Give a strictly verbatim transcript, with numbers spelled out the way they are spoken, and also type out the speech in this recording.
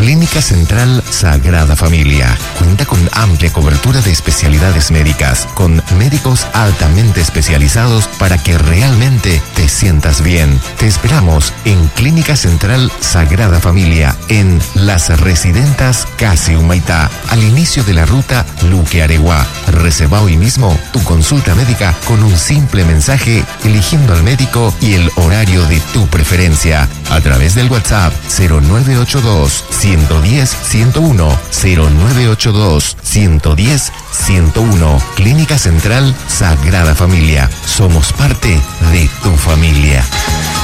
Clínica Central Sagrada Familia cuenta con amplia cobertura de especialidades médicas, con médicos altamente especializados para que realmente te sientas bien. Te esperamos en Clínica Central Sagrada Familia, en Las Residentas Casi Humaitá, al inicio de la ruta Luque-Areguá. Reserva hoy mismo tu consulta médica con un simple mensaje, eligiendo al médico y el horario de tu preferencia a través del WhatsApp cero nueve ocho dos, uno uno cero, uno uno uno, cero nueve ocho dos, uno uno cero, uno uno. Clínica Central Sagrada Familia. Somos parte de tu familia.